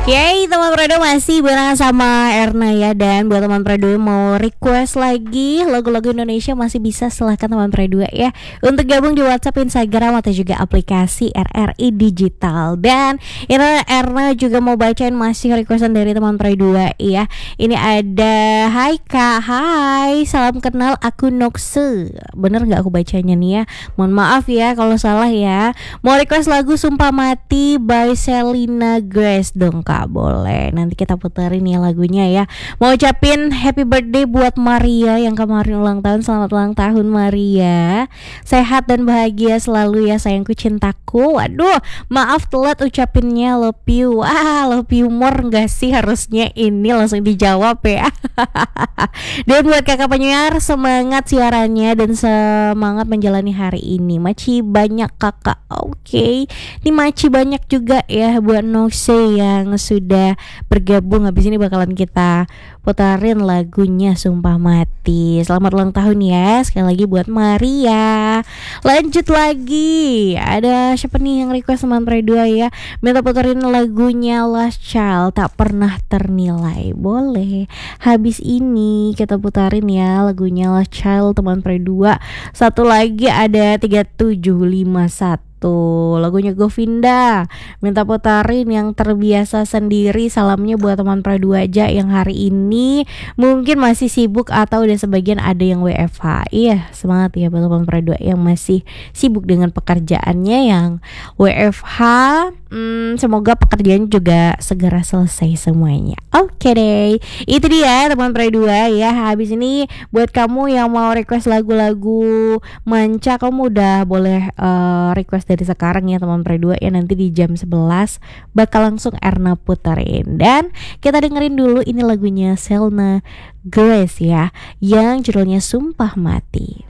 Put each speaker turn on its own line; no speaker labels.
Yeay, teman Predo masih barengan sama Erna ya. Dan buat teman Predo yang mau request lagi lagu-lagu Indonesia, masih bisa silahkan teman Predo ya untuk gabung di WhatsApp, Instagram, atau juga aplikasi RRI Digital. Dan ini Erna juga mau bacain masih requestan dari teman Predo ya. Ini ada, hai kak, hai, salam kenal, aku Nokse. Bener gak aku bacanya nih ya? Mohon maaf ya kalau salah ya. Mau request lagu Sumpah Mati by Selena Grace dong kak, boleh nanti kita puterin ya lagunya ya. Mau ucapin happy birthday buat Maria yang kemarin ulang tahun. Selamat ulang tahun Maria, sehat dan bahagia selalu ya sayangku, cintaku. Waduh, maaf telat ucapinnya, love you. Love you more gak sih? Harusnya ini langsung dijawab ya. Dan buat kakak penyiar, semangat siarannya dan semangat menjalani hari ini. Maci banyak kakak. Oke, ini maci banyak juga ya buat Nokse yang sudah bergabung. Habis ini bakalan kita putarin lagunya Sumpah Mati. Selamat ulang tahun ya sekali lagi buat Maria. Lanjut lagi, ada siapa nih yang request teman Predo ya, minta putarin lagunya Last Child, Tak Pernah Ternilai. Boleh, habis ini kita putarin ya lagunya Last Child teman Predo. Satu lagi ada 3751, lagunya Govinda, minta putarin yang Terbiasa Sendiri. Salamnya buat teman Predo aja yang hari ini mungkin masih sibuk atau udah sebagian ada yang WFH. Iya, semangat ya buat teman Predo yang masih sibuk dengan pekerjaannya, yang WFH. Semoga pekerjaan juga segera selesai semuanya. Oke deh, itu dia teman Predo ya. Habis ini buat kamu yang mau request lagu-lagu manca, kamu udah boleh request dari sekarang ya teman Predo ya. Nanti di jam 11 bakal langsung Erna puterin. Dan kita dengerin dulu ini lagunya Selena Grace ya, yang judulnya Sumpah Mati.